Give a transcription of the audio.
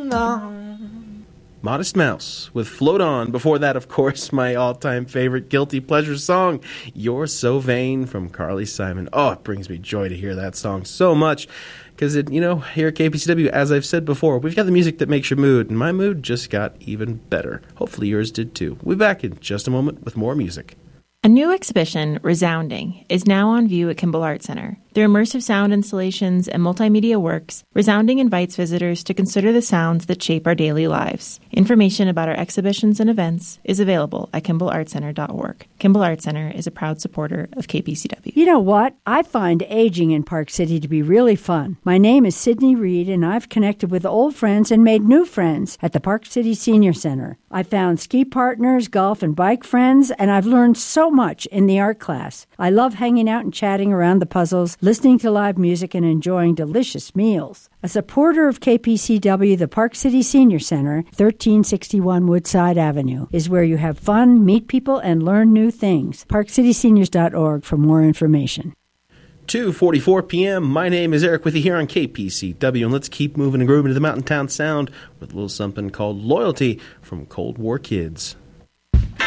on. Modest Mouse with Float On. Before that, of course, my all-time favorite guilty pleasure song, You're So Vain from Carly Simon. Oh, it brings me joy to hear that song so much. Because, here at KPCW, as I've said before, we've got the music that makes your mood, and my mood just got even better. Hopefully yours did too. We'll be back in just a moment with more music. A new exhibition, Resounding, is now on view at Kimball Art Center. Through immersive sound installations and multimedia works, Resounding invites visitors to consider the sounds that shape our daily lives. Information about our exhibitions and events is available at KimballArtCenter.org. Kimball Art Center is a proud supporter of KPCW. You know what? I find aging in Park City to be really fun. My name is Sydney Reed, and I've connected with old friends and made new friends at the Park City Senior Center. I found ski partners, golf and bike friends, and I've learned so much in the art class. I love hanging out and chatting around the puzzles, listening to live music, and enjoying delicious meals. A supporter of KPCW, the Park City Senior Center, 1361 Woodside Avenue, is where you have fun, meet people, and learn new things. ParkCitySeniors.org for more information. 2:44 p.m. My name is Eric with you here on KPCW, and let's keep moving and grooving to the Mountain Town sound with a little something called Loyalty from Cold War Kids.